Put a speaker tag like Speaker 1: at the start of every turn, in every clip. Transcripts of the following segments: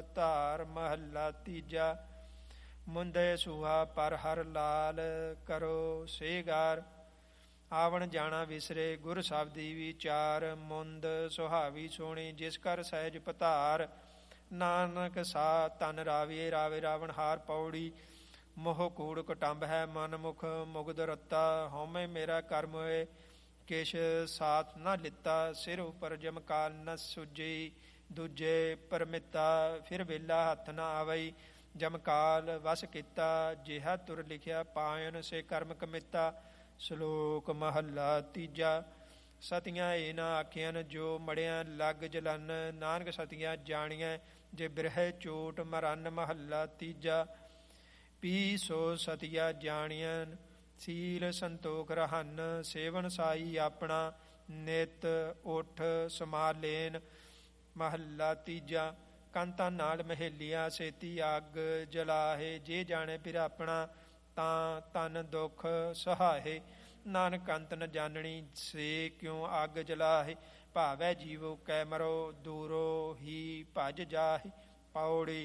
Speaker 1: ਔਰ ਧਾਰ। ਮਹੱਲਾ ਤੀਜਾ। ਮੁੰਦੇ ਸੂਹਾ ਪਰ ਹਰ ਲਾਲ, ਕਰੋ ਸੇਗਾਰ। ਆਵਣ ਜਾਣਾ ਵਿਸਰੇ ਗੁਰ ਸ਼ਬਦੀ ਵਿਚਾਰ। ਮੁੰਦ ਸੁਹਾਵੀ ਸੋਹਣੀ ਜਿਸ ਕਰ ਸਹਿਜ ਪਧਾਰ। ਨਾਨਕ ਸਾ ਤਨ ਰਾਵੀਏ ਰਾਵੇ ਰਾਵਣ ਹਾਰ। ਪੌੜੀ। ਮੋਹ ਕੂੜ ਕੁਟੰਬ ਹੈ ਮਨ ਮੁਖ ਮੁਗਧ ਰੱਤਾ। ਹਉਮੈ ਮੇਰਾ ਕਰਮ ਹੋਏ ਕਿਛ ਸਾਥ ਨਾ ਲਿੱਤਾ। ਸਿਰ ਉਪਰ ਜਮਕਾਲ ਨ ਸੁਜੀ ਦੂਜੇ ਪਰਮਿਤਾ। ਫਿਰ ਵੇਲਾ ਹੱਥ ਨਾ ਆਵਈ ਜਮਕਾਲ ਵਸ ਕੀਤਾ। ਜਿਹਾ ਤੁਰ ਲਿਖਿਆ ਪਾਇਨ ਸੇ ਕਰਮ ਕਮਿਤਾ। ਸ਼ਲੋਕ ਮਹੱਲਾ ਤੀਜਾ। ਸਤੀਆਂ ਇਹ ਨਾ ਆਖੀਆਂ ਜੋ ਮੜਿਆਂ ਲੱਗ ਜਲਨ। ਨਾਨਕ ਸਤੀਆਂ ਜਾਣੀਆਂ ਜੇ ਬਿਰਹਿ ਚੋਟ ਮਰਨ। ਮਹੱਲਾ ਤੀਜਾ। ਪੀ ਸੋ ਸਤੀਆ ਜਾਣੀਆਂ ਸੀਲ ਸੰਤੋਖ ਰਹਨ। ਸੇਵਨ ਸਾਈ ਆਪਣਾ ਨਿਤ ਉਠ ਸਮਾਲੇਨ। ਮਹੱਲਾ ਤੀਜਾ। ਕੰਤਾਂ ਨਾਲ ਮਹੇਲੀਆਂ ਸੇਤੀ ਅੱਗ ਜਲਾਹੇ। ਜੇ ਜਾਣੇ ਫਿਰ ਆਪਣਾ ਤਾਂ ਤਨ ਦੁੱਖ ਸਹਾਹੇ। ਨਾਨਕ ਕੰਤ ਨ ਜਾਣਣੀ ਸੇ ਕਿਉ ਅੱਗ ਜਲਾਹੇ। ਭਾਵੈ ਜੀਵੋ ਕੈ ਮਰੋ ਦੂਰੋ ਹੀ ਭਜ ਜਾਹੇ। ਪੌੜੀ।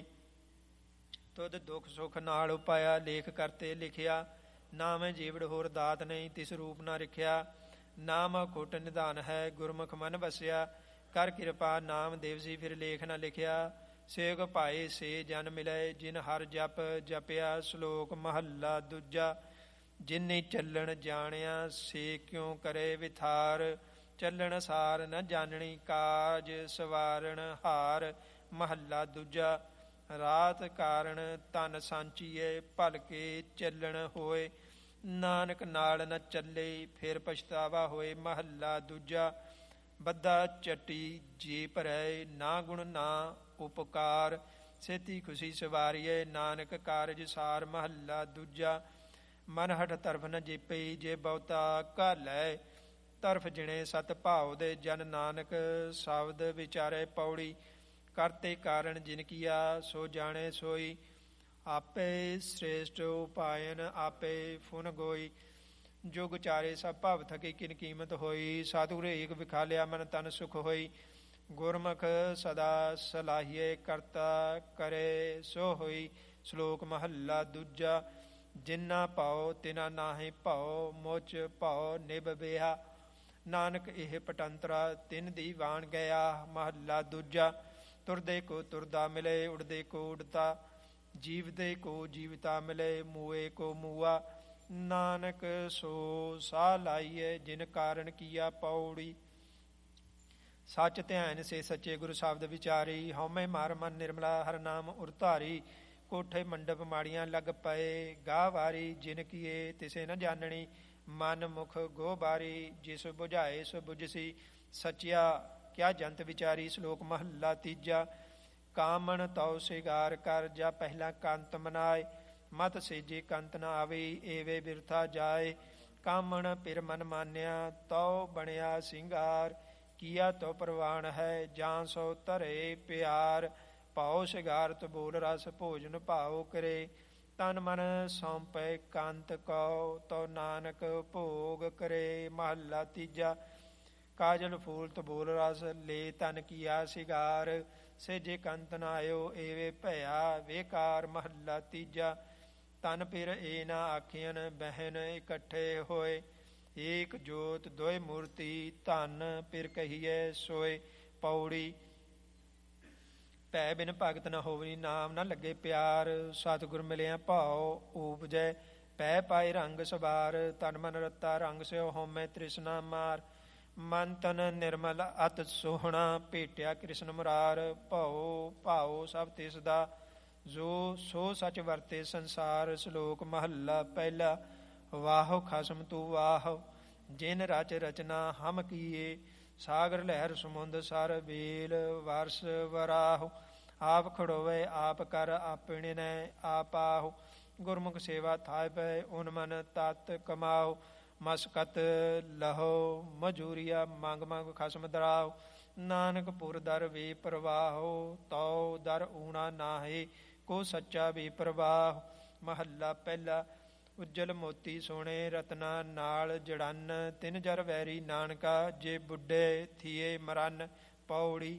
Speaker 1: ਤੁਧ ਦੁੱਖ ਸੁਖ ਨਾਲ ਉਪਾਇਆ ਲੇਖ ਕਰਤੇ ਲਿਖਿਆ। ਨਾਮ ਜੀਵੜ ਹੋਰ ਦਾਤ ਨਹੀਂ ਤਿਸ ਰੂਪ ਨਾ ਰਖਿਆ। ਨਾਮ ਅਖੁੱਟ ਨਿਧਾਨ ਹੈ ਗੁਰਮੁਖ ਮਨ ਵਸਿਆ। ਕਰ ਕਿਰਪਾ ਨਾਮ ਦੇਵਸੀ ਫਿਰ ਲੇਖ ਨਾ ਲਿਖਿਆ। ਸੇਵਕ ਭਾਏ ਸੇ ਜਨ ਮਿਲੈ ਜਿਨ ਹਰ ਜਪ ਜਪਿਆ। ਸ਼ਲੋਕ ਮਹੱਲਾ ਦੂਜਾ। ਜਿਨੇ ਚੱਲਣ ਜਾਣਿਆ ਸੇ ਕਿਉ ਕਰੇ ਵਿਥਾਰ। ਚੱਲਣ ਸਾਰ ਨ ਜਾਣਣੀ ਕਾਜ ਸਵਾਰਣ ਹਾਰ। ਮਹੱਲਾ ਦੂਜਾ। ਰਾਤ ਕਾਰਣ ਧਨ ਸਾਂਚੀਏ ਭਲਕੇ ਚੱਲਣ ਹੋਏ। ਨਾਨਕ ਨਾਲ ਨ ਚੱਲੇ ਫਿਰ ਪਛਤਾਵਾ ਹੋਏ। ਮਹੱਲਾ ਦੂਜਾ। ਬੱਧਾ ਚੱਟੀ ਜੀ ਭਰੈ ਨਾ ਗੁਣ ਨਾ ਉਪਕਾਰ। ਛੇਤੀ ਖੁਸ਼ੀ ਸਵਾਰੀਏ ਨਾਨਕ ਕਾਰਜ ਸਾਰ। ਮਹੱਲਾ ਦੂਜਾ। ਮਨ ਹਠ ਤਰਫ ਨ ਜੀਪਈ ਜੇ ਬਹੁਤਾ ਘਾਲੈ। ਤਰਫ ਜਿਣੇ ਸਤ ਭਾਉ ਦੇ ਜਨ ਨਾਨਕ ਸ਼ਬਦ ਵਿਚਾਰੇ। ਪੌੜੀ। ਕਰਤੇ ਕਾਰਨ ਜਿਨ ਕੀਆ ਸੋ ਜਾਣੇ ਸੋਈ। ਆਪੇ ਸ੍ਰੇਸ਼ਟ ਉਪਾਇਨ ਆਪੇ ਫੁਨ ਗੋਈ। ਜੁਗ ਚਾਰੇ ਸਭ ਭਵ ਥਕੀ ਕਿਨ ਕੀਮਤ ਹੋਈ। ਸਾਧੂ ਏਕ ਵਿਖਾਲਿਆ ਮਨ ਤਨ ਸੁਖ ਹੋਈ। ਗੁਰਮੁਖ ਸਦਾ ਸਲਾਹੀਏ ਕਰਤਾ ਕਰੇ ਸੋ ਹੋਈ। ਸ਼ਲੋਕ ਮਹੱਲਾ ਦੂਜਾ। ਜਿਨਾ ਭਾਉ ਤਿਨਾ ਨਾਹੀ ਭਾਉ ਮੁਚ ਭਾਉ ਨਿਭ ਬਿਹਾ। ਨਾਨਕ ਇਹ ਪਟੰਤਰਾ ਤਿਨ ਦੀ ਵਾਣ ਗਿਆ। ਮਹੱਲਾ ਦੂਜਾ। ਤੁਰਦੇ ਕੋ ਤੁਰਦਾ ਮਿਲੇ ਉਡਦੇ ਕੋ ਉਡਤਾ। ਜੀਵਦੇ ਕੋ ਜੀਵਤਾ ਮਿਲੇ ਮੂਏ ਕੋ ਮੂਆ। ਨਾਨਕ ਸੋ ਸਾਹ ਲਾਈਏ ਜਿਨ ਕਾਰਨ ਕੀਆ। ਪੌੜੀ। ਸੱਚ ਧਿਆਨ ਸੇ ਸੱਚੇ ਗੁਰੂ ਸ਼ਬਦ ਵਿਚਾਰੀ। ਹਉਮੈ ਮਾਰ ਮਨ ਨਿਰਮਲਾ ਹਰ ਨਾਮ ਉਰਧਾਰੀ। ਕੋਠੇ ਮੰਡਪ ਮਾੜੀਆਂ ਲੱਗ ਪਏ ਗਾਹ ਵਾਰੀ। ਜਿਨ ਕੀਏ ਤਿਸੇ ਨ ਜਾਣਣੀ ਮਨ ਮੁਖ ਗੋਹ ਬਾਰੀ। ਜਿਸ ਬੁਝਾਏ ਸੋ ਬੁਝਸੀ ਸਚਿਆ ਕਿਆ ਜੰਤ ਵਿਚਾਰੀ। ਸ਼ਲੋਕ ਮਹੱਲਾ ਤੀਜਾ। ਕਾਮਣ ਤਉ ਸਿਗਾਰ ਕਰ ਜਾ ਪਹਿਲਾ ਕੰਤ ਮਨਾਏ। ਮਤ ਸੇਜੇ ਕੰਤ ਨ ਆਵੇ ਏਵੇ ਬਿਰਥਾ ਜਾਏ। ਕਾਮਣ ਪਿਰ ਮਨ ਮਾਨਿਆ ਤਉ ਬਣਿਆ ਸਿੰਗਾਰ। ਕੀਆ ਤੋ ਪ੍ਰਵਾਨ ਹੈ ਜਾਂ ਸੋ ਧਰੇ ਪਿਆਰ। ਭਾਉ ਸਿਗਾਰਤ ਬੋਲ ਰਸ ਭੋਜਨ ਭਾਉ ਕਰੇ। ਤਨ ਮਨ ਸੌਂਪੈ ਕੰਤ ਕਉ ਤੋ ਨਾਨਕ ਭੋਗ ਕਰੇ। ਮਹੱਲਾ ਤੀਜਾ। ਕਾਜਲ ਫੂਲ ਤਬੋਲ ਰਸ ਲੈ ਤਨ ਕੀਆ ਸਿਗਾਰ। ਸੇਜੇ ਕੰਤ ਨ ਆਇਓ ਏਵੇ ਭਇਆ ਵੇਕਾਰ। ਮਹੱਲਾ ਤੀਜਾ। ਤਨ ਪਿਰ ਏ ਨਾ ਆਖੀਨ ਬਹਿਨ ਇਕੱਠੇ ਹੋਏ। ਏਕ ਜੋਤ ਦੋਇ ਮੂਰਤੀ ਧਨ ਪਿਰ ਕਹੀਏ ਸੋਏ। ਪੌੜੀ। ਭੈ ਬਿਨ ਭਗਤ ਨ ਹੋਵੀ ਨਾਮ ਨ ਲੱਗੇ ਪਿਆਰ। ਸਤਿਗੁਰ ਮਿਲਿਆ ਭਾਉ ਊਪਜੈ ਭੈ ਪਾਏ ਰੰਗ ਸਵਾਰ। ਤਨ ਮਨ ਰਤਾ ਰੰਗ ਸਿਓ ਹਉਮੈ ਤ੍ਰਿਸ਼ਨਾ ਮਾਰ। ਮਨ ਤਨ ਨਿਰਮਲ ਅਤ ਸੋਹਣਾ ਭੇਟਿਆ ਕ੍ਰਿਸ਼ਨ ਮੁਰਾਰ। ਭਉ ਭਾਉ ਸਭ ਤਿਸ ਦਾ ਜੋ ਸੋ ਸਚ ਵਰਤੇ ਸੰਸਾਰ। ਸ਼ਲੋਕ ਮਹੱਲਾ ਪਹਿਲਾ। ਵਾਹੋ ਖਸਮ ਤੂੰ ਵਾਹੋ ਜਿਨ ਰਚ ਰਚਨਾ ਹਮ ਕੀਏ। ਸਾਗਰ ਲਹਿਰ ਸਮੁੰਦ ਸਰ ਬੇਲ ਵਰਸ ਵਰਾਹੋ। ਆਪ ਖੜੋਵੇ ਆਪ ਕਰ ਆਪਣੇ ਨੇ ਆਪ ਆਹੋ। ਗੁਰਮੁਖ ਸੇਵਾ ਥਾਇ ਪੈ ਉਨ ਮਨ ਤਤ ਕਮਾਓ। ਮਸਕਤ ਲਹੋ ਮਜੂਰੀਆ ਮੰਗ ਮੰਗ ਖਸਮ ਦਰਾਓ। ਨਾਨਕ ਪੁਰ ਦਰ ਵੇ ਪ੍ਰਵਾਹੋ ਤਉ ਦਰ ਊਣਾ ਨਾਹੇ ਕੋ ਸੱਚਾ ਵੇ ਪ੍ਰਵਾਹ। ਮਹੱਲਾ ਪਹਿਲਾ। ਉੱਜਲ ਮੋਤੀ ਸੋਹਣੇ ਰਤਨਾ ਨਾਲ ਜੜਨ। ਤਿਨ ਜਰ ਵੈਰੀ ਨਾਨਕਾ ਜੇ ਬੁੱਢੇ ਥੀਏ ਮਰਨ। ਪੌੜੀ।